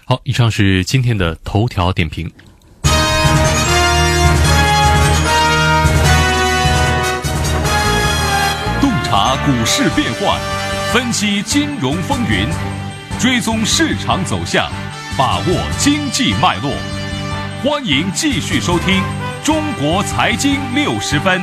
好，以上是今天的头条点评。 洞察股市变幻，分析金融风云，追踪市场走向，把握经济脉络。欢迎继续收听中国财经60分。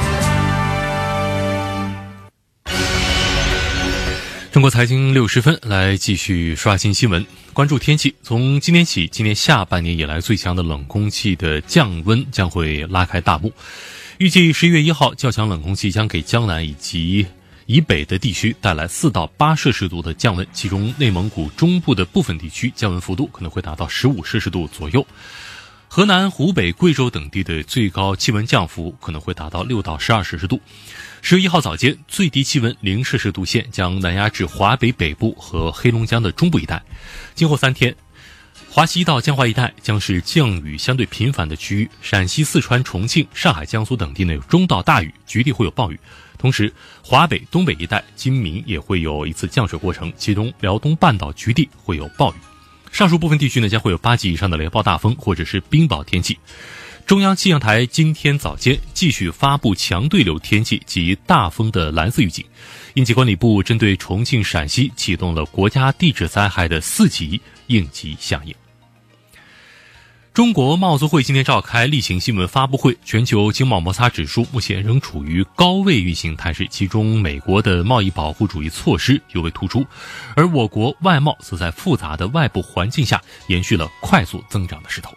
中国财经60分来继续刷新新闻，关注天气。从今天起，今年下半年以来最强的冷空气的降温将会拉开大幕。预计11月1号，较强冷空气将给江南以及以北的地区带来4到8摄氏度的降温，其中内蒙古中部的部分地区降温幅度可能会达到15摄氏度左右。河南、湖北、贵州等地的最高气温降幅可能会达到6到12摄氏度。10月1号早间，最低气温0摄氏度线将南压至华北北部和黑龙江的中部一带。今后3天，华西到江淮一带将是降雨相对频繁的区域，陕西、四川、重庆、上海、江苏等地呢有中到大雨，局地会有暴雨。同时，华北、东北一带今明也会有一次降水过程，其中辽东半岛局地会有暴雨。上述部分地区呢将会有8级以上的雷暴大风或者是冰雹天气。中央气象台今天早间继续发布强对流天气及大风的蓝色预警，应急管理部针对重庆、陕西启动了国家地质灾害的4级应急响应。中国贸促会今天召开例行新闻发布会，全球经贸摩擦指数目前仍处于高位运行态势，其中美国的贸易保护主义措施尤为突出，而我国外贸则在复杂的外部环境下延续了快速增长的势头。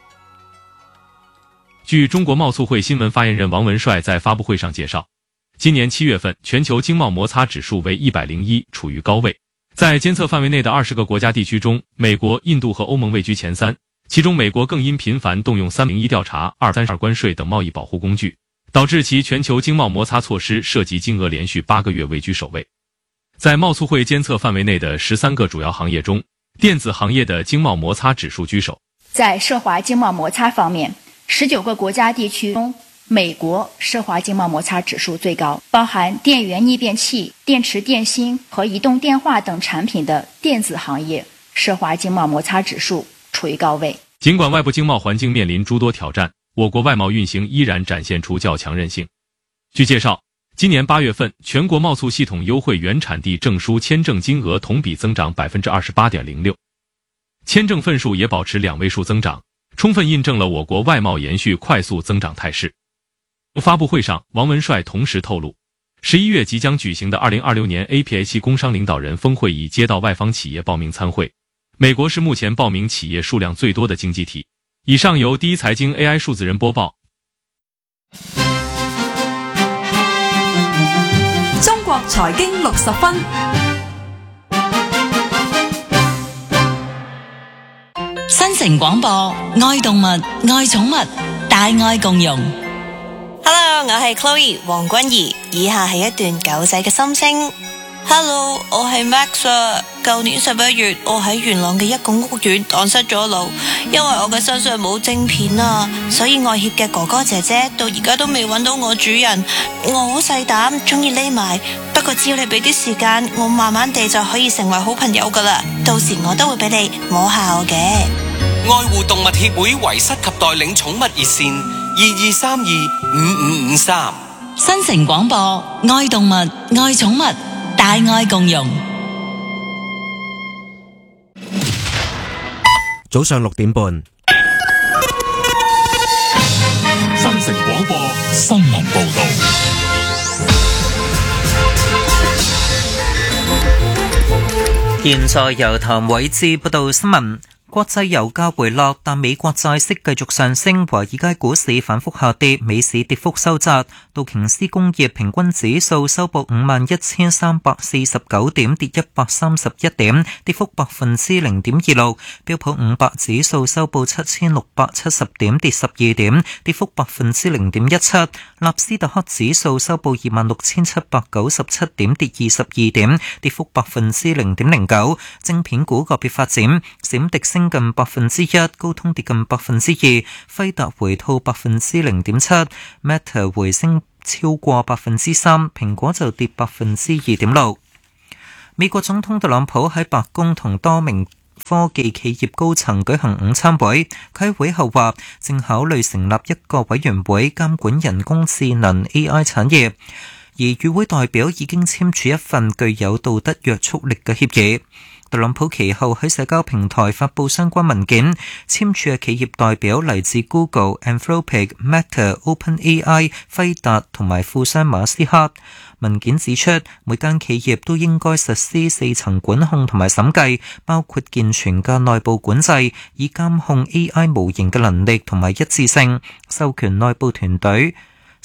据中国贸促会新闻发言人王文帅在发布会上介绍，今年7月份全球经贸摩擦指数为101，处于高位。在监测范围内的20个国家地区中，美国、印度和欧盟位居前3，其中美国更因频繁动用301调查、232关税等贸易保护工具，导致其全球经贸摩擦措施涉及金额连续8个月位居首位。在贸促会监测范围内的13个主要行业中，电子行业的经贸摩擦指数居首。 在涉华经贸摩擦方面，19个国家地区中，美国涉华经贸摩擦指数最高，包含电源逆变器、电池电芯和移动电话等产品的电子行业涉华经贸摩擦指数处于高位。 尽管外部经贸环境面临诸多挑战，我国外贸运行依然展现出较强韧性。据介绍，今年8月份，全国贸促系统优惠原产地证书签证金额同比增长 28.06%， 签证份数也保持2位数增长，充分印证了我国外贸延续快速增长态势。发布会上，王文帅同时透露，11月即将举行的2026年 APEC 工商领导人峰会已接到外方企业报名参会，美国是目前报名企业数量最多的经济体。以上由第一财经 AI 数字人播报。 中国财经60分。 新城廣播，愛動物，愛寵物，大愛共融。 Hello， 我係 Chloe 黃君怡，以下係一段狗仔嘅心聲。Hello， 我係 Max 啊。舊年11月，我喺元朗嘅一個屋苑蕩失咗路，因為我嘅身上冇晶片啊，所以外協嘅哥哥姐姐到而家都未揾到我主人。我好細膽，中意匿埋，不過只要你俾啲時間，我慢慢地就可以成為好朋友噶啦。到時我都會俾你摸下我嘅。 愛護動物協會遺失及代領寵物熱線22325553。 新城廣播，愛動物，愛寵物，大愛共融。 早上6點半， 新城廣播新聞報道。 現在由譚偉智報道新聞。國際油價回落，但美國債息繼續上升，華爾街股市反覆下跌，美市跌幅收窄。道瓊斯工業平均指數收報51,349點，跌131點，跌幅0.26%。標普500指數收報7,670點，跌12點，跌幅0.17%。納斯達克指數收報26,797點，跌22點，跌幅0.09%。晶片股個別發展，閃迪升近1%，高通跌近2%，輝達回吐0.7%， Meta 回升超過3%，蘋果就跌2.6%。美國總統特朗普喺白宮同多名科技企業高層舉行午餐會。佢喺會後話，正考慮成立一個委員會監管人工智能 AI 產業，而與會代表已經簽署一份具有道德約束力嘅協議。特朗普其後喺社交平台發布相關文件，簽署嘅企業代表嚟自 Google、Anthropic、Meta、OpenAI、輝達同埋富商馬斯克。文件指出，每間企業都應該實施4層管控同埋審計，包括健全嘅內部管制，以監控 AI 模型嘅能力同埋一致性，授權內部團隊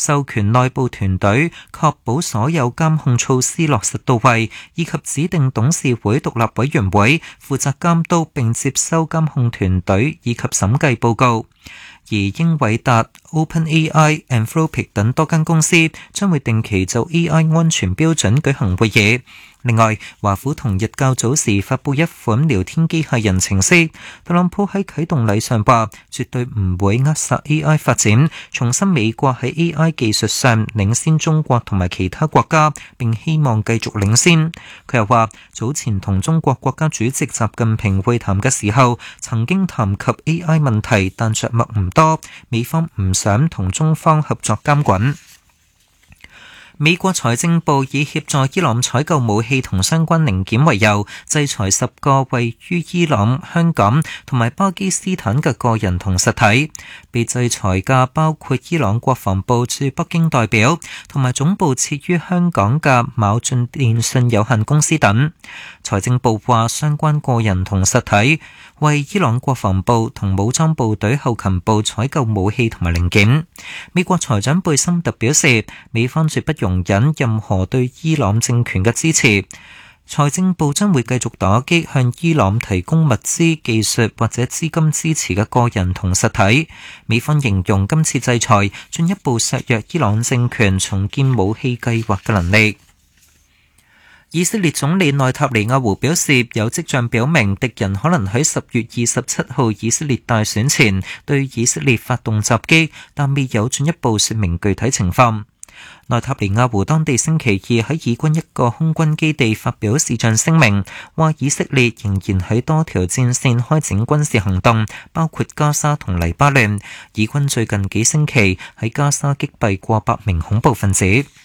確保所有監控措施落實到位，以及指定董事會獨立委員會負責監督並接收監控團隊以及審計報告。而英偉達、OpenAI、Anthropic 等多間公司將會定期就 AI 安全標準舉行會議。另外，華府同日較早時發布一款聊天機械人程式。特朗普喺啟動禮上話，絕對唔會扼殺 AI 發展，重申美國喺 AI 技術上領先中國同埋其他國家，並希望繼續領先。佢又話，早前同中國國家主席習近平會談嘅時候，曾經談及 AI 問題，但着墨唔多。美方唔想同中方合作監管。美國財政部以協助伊朗採購武器同相關零件為由，制裁10個位於伊朗、香港同埋巴基斯坦嘅個人同實體。被制裁嘅包括伊朗國防部駐北京代表同埋總部設於香港嘅卯進電信有限公司等。財政部話，相關個人同實體為伊朗國防部同武裝部隊後勤部採購武器同埋零件。美國財長貝森特表示，美方絕不容忍任何對伊朗政權嘅支持。財政部將會繼續打擊向伊朗提供物資、技術或者資金支持嘅個人同實體。美方形容今次制裁進一步削弱伊朗政權重建武器計劃嘅能力。以色列總理內塔尼亞胡表示，有跡象表明敵人可能喺10月27號以色列大選前對以色列發動襲擊，但未有進一步說明具體情況。內塔尼亞胡當地星期二喺以軍一個空軍基地發表視像聲明，話以色列仍然喺多條戰線開展軍事行動，包括加沙同黎巴嫩。以軍最近幾星期喺加沙擊斃過百名恐怖分子。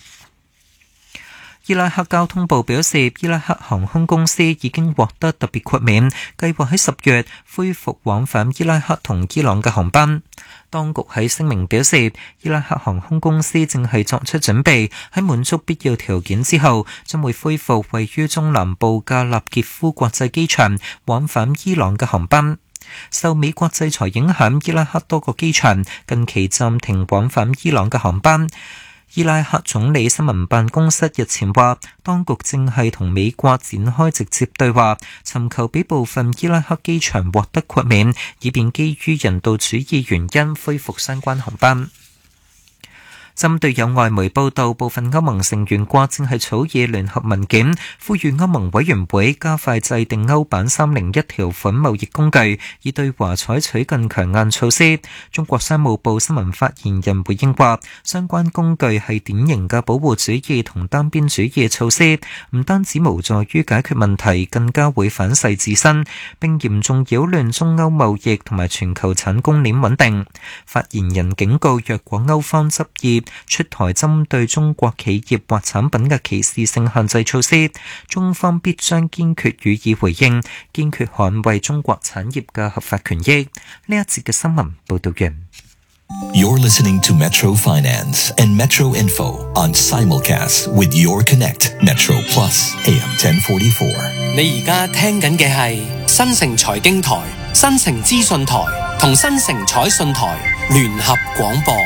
伊拉克交通部表示，伊拉克航空公司已經獲得特別豁免，計劃喺10月恢復往返伊拉克同伊朗嘅航班。當局喺聲明表示，伊拉克航空公司正係作出準備，喺滿足必要條件之後，將會恢復位於中南部嘅納傑夫國際機場往返伊朗嘅航班。受美國制裁影響，伊拉克多個機場近期暫停往返伊朗嘅航班。伊拉克總理新聞辦公室日前話，當局正係同美國展開直接對話，尋求俾部分伊拉克機場獲得豁免，以便基於人道主義原因恢復相關航班。針對有外媒報道，部分歐盟成員國正係草擬聯合文件，呼籲歐盟委員會加快制定歐版301條款貿易工具，以對華採取更強硬措施。中國商務部新聞發言人回應話，相關工具係典型嘅保護主義同單邊主義措施，唔單止無助於解決問題，更加會反噬自身，並嚴重擾亂中歐貿易同埋全球產供鏈穩定。發言人警告，若果歐方執意出台針對中國企業或產品嘅歧視性限制措施，中方必將堅決予以回應，堅決捍衛中國產業嘅合法權益。呢一節嘅新聞報道完。 You're listening to Metro Finance and Metro Info on simulcast with Your Connect Metro Plus AM 1044。 你而家聽緊嘅係新城財經台、新城資訊台同新城彩訊台聯合廣播。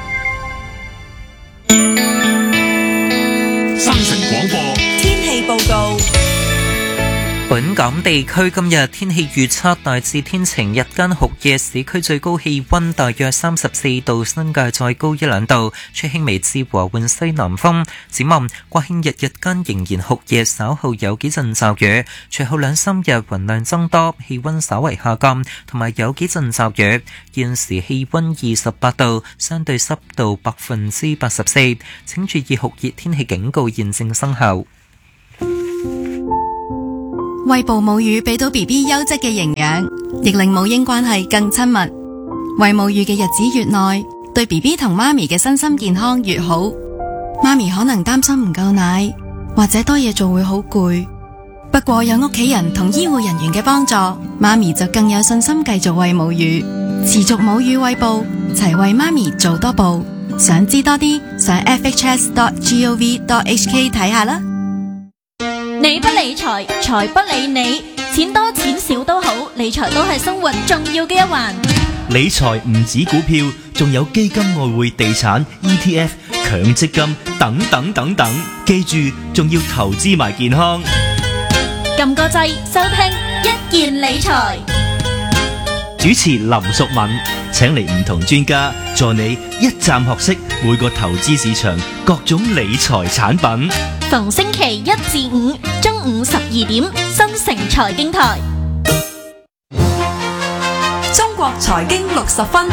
新城廣播天氣報告。 本港地區今日天氣預測大致天晴，日間酷熱，市區最高氣溫大約34度，新界再高1-2度，吹輕微至和緩西南風。展望國慶日日間仍然酷熱，稍後有幾陣驟雨，隨後2-3日雲量增多，氣溫稍為下降，同埋有幾陣驟雨。現時氣溫28度，相對濕度84%，請注意酷熱天氣警告現正生效。 餵哺母乳俾到 BB 優質嘅營養，亦令母嬰關係更親密。餵母乳嘅日子越耐，對 BB 同媽咪嘅身心健康越好。媽咪可能擔心唔夠奶，或者多嘢做會好攰。不過有屋企人同醫護人員嘅幫助，媽咪就更有信心繼續餵母乳，持續母乳餵哺，齊為媽咪做多步。想知多啲，上 fhs.gov.hk 睇下啦。 你不理財，財不理你，錢多錢少都好，理財都係生活重要嘅一環。 理財唔止股票，仲有基金、外匯、地產、ETF、強積金等等等等。記住，仲要投資埋健康。 撳個掣，收聽一件理財。 主持林淑敏，請嚟唔同專家助你一站學識每個投資市場各種理財產品。 逢星期一至五中午12點，新城財經台。 中國財經60分。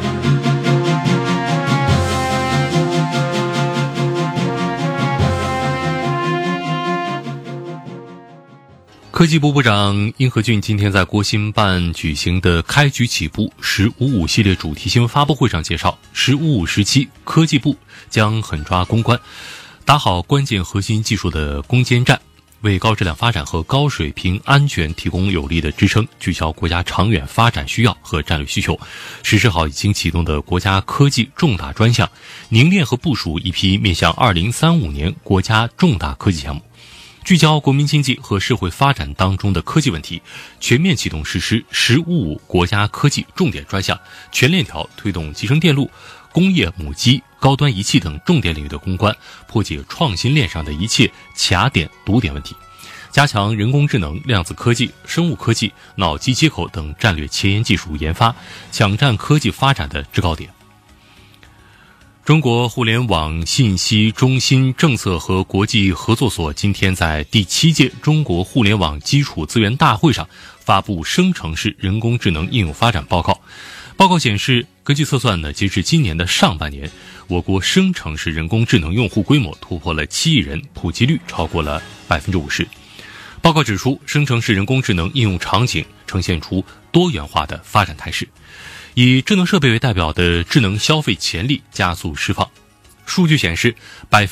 科技部部长殷和俊今天在国新办举行的开局起步“1055”系列主题新闻发布会上介绍，“1055”时期科技部将狠抓攻关，打好关键核心技术的攻坚战，为高质量发展和高水平安全提供有力的支撑，聚焦国家长远发展需要和战略需求，实施好已经启动的国家科技重大专项，凝练和部署一批面向2035年国家重大科技项目，聚焦国民经济和社会发展当中的科技问题，全面启动实施“1055”国家科技重点专项，全链条推动集成电路、工业母机、高端仪器等重点领域的攻关，破解创新链上的一切卡点堵点问题，加强人工智能、量子科技、生物科技、脑机接口等战略前沿技术研发，抢占科技发展的制高点。中国互联网信息中心政策和国际合作所今天在第7届中国互联网基础资源大会上发布生成式人工智能应用发展报告。报告显示，根据测算呢，截至今年的上半年，我国生成式人工智能用户规模突破了7亿人，普及率超过了50%。报告指出，生成式人工智能应用场景呈现出多元化的发展态势，以智能设备为代表的智能消费潜力加速释放。数据显示，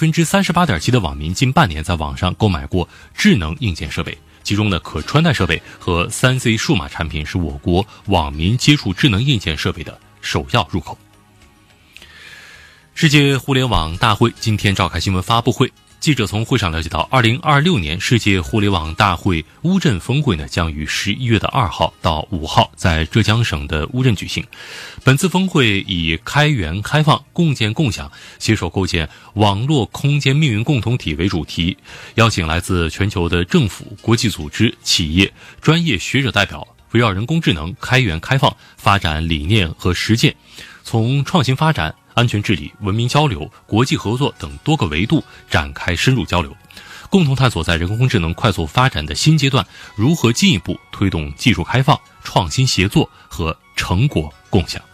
38.7% 的网民近半年在网上购买过智能硬件设备，其中呢，可穿戴设备和 3C 数码产品是我国网民接触智能硬件设备的首要入口。世界互联网大会今天召开新闻发布会，记者从会上了解到，2026年世界互联网大会乌镇峰会呢，将于11月2号到5号在浙江省的乌镇举行。本次峰会以开源开放、共建共享、携手构建网络空间命运共同体为主题，邀请来自全球的政府、国际组织、企业、专业学者代表，围绕人工智能、开源开放发展理念和实践，从创新发展、安全治理、文明交流、国际合作等多个维度展开深入交流，共同探索在人工智能快速发展的新阶段，如何进一步推动技术开放、创新协作和成果共享。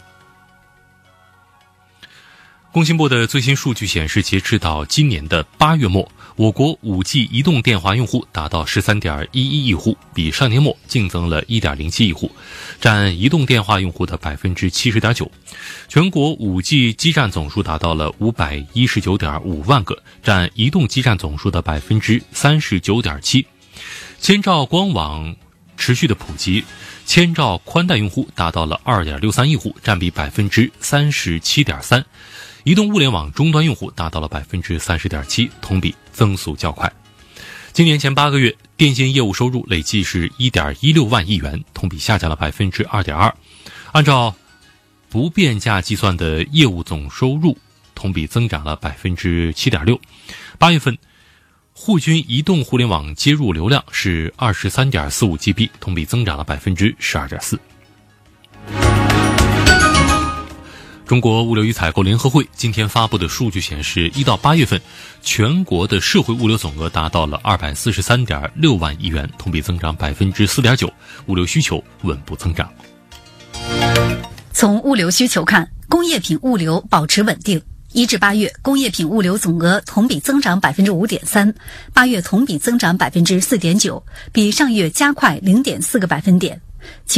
工信部的最新数据显示，截至到今年的8月末，我国 5G 移动电话用户达到 13.11 亿户，比上年末净增了 1.07 亿户，占移动电话用户的 70.9%。全国 5G 基站总数达到了 519.5 万个，占移动基站总数的 39.7%。千兆光网持续的普及，千兆宽带用户达到了 2.63 亿户，占比 37.3%。移动物联网终端用户达到了 30.7%， 同比增速较快。今年前8个月，电信业务收入累计是 1.16 万亿元，同比下降了 2.2%。按照不变价计算的业务总收入，同比增长了 7.6%。8月份，沪均移动互联网接入流量是 23.45 GB， 同比增长了 12.4%。中国物流与采购联合会今天发布的数据显示，1到8月份，全国的社会物流总额达到了 243.6 万亿元，同比增长 4.9%， 物流需求稳步增长。 从物流需求看，工业品物流保持稳定。 1至8月工业品物流总额同比增长 5.3%，8月同比增长 4.9%，比上月加快 0.4个百分点。